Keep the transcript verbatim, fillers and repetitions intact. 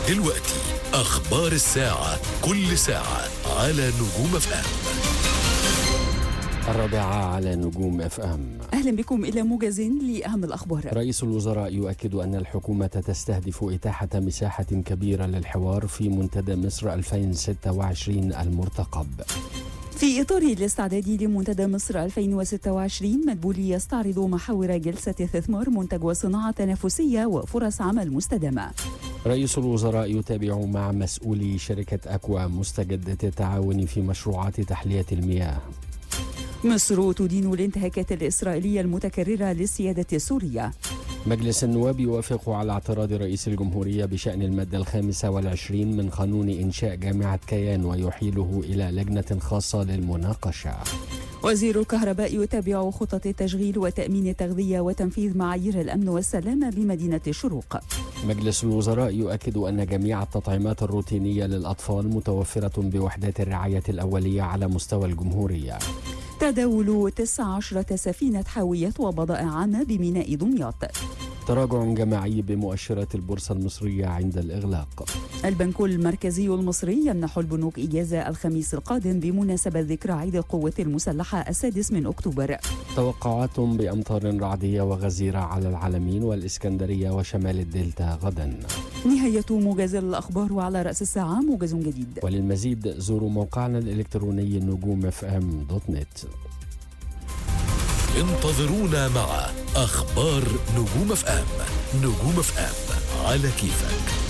دلوقتي أخبار الساعة، كل ساعة على نجوم اف ام. الرابعة على نجوم اف ام. أهلا بكم إلى موجز لأهم الأخبار. رئيس الوزراء يؤكد أن الحكومة تستهدف إتاحة مساحة كبيرة للحوار في منتدى مصر ألفين وستة وعشرين المرتقب. في إطار الاستعداد لمنتدى مصر ألفين وستة وعشرين، مدبولي يستعرض محاور جلسة استثمار منتج وصناعة تنافسية وفرص عمل مستدامة. رئيس الوزراء يتابع مع مسؤولي شركة أكوا مستجدات التعاون في مشروعات تحلية المياه. مصر تدين الانتهاكات الإسرائيلية المتكررة للسيادة السورية. مجلس النواب يوافق على اعتراض رئيس الجمهورية بشأن المادة الخامسة والعشرين من قانون إنشاء جامعة كيان ويحيله إلى لجنة خاصة للمناقشة. وزير الكهرباء يتابع خطط التشغيل وتأمين التغذية وتنفيذ معايير الأمن والسلامة بمدينة الشروق. مجلس الوزراء يؤكد أن جميع التطعيمات الروتينية للأطفال متوفرة بوحدات الرعاية الأولية على مستوى الجمهورية. تداول تسع عشرة سفينة حاويات وبضائع عامة بميناء دمياط. تراجع جماعي بمؤشرات البورصة المصرية عند الإغلاق. البنك المركزي المصري يمنح البنوك إجازة الخميس القادم بمناسبة ذكرى عيد القوة المسلحة السادس من أكتوبر. توقعات بأمطار رعدية وغزيرة على العلمين والإسكندرية وشمال الدلتا غدا. نهاية موجز الأخبار، وعلى رأس الساعة موجز جديد. وللمزيد زوروا موقعنا الإلكتروني نجوم اف ام دوت نت. انتظرونا مع أخبار نجوم اف ام. نجوم اف ام على كيفك.